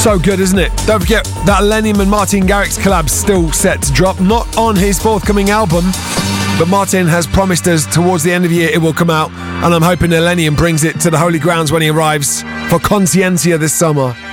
So good, isn't it? Don't forget that Illenium and Martin Garrix collab's still set to drop, not on his forthcoming album, but Martin has promised us towards the end of the year it will come out, and I'm hoping Illenium brings it to the Holy Grounds when he arrives for Conscientia this summer.